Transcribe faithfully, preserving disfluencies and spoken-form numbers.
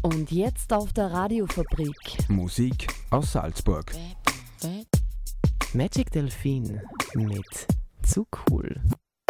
Und jetzt auf der Radiofabrik. Musik aus Salzburg. Magic Delfin mit Zu cool.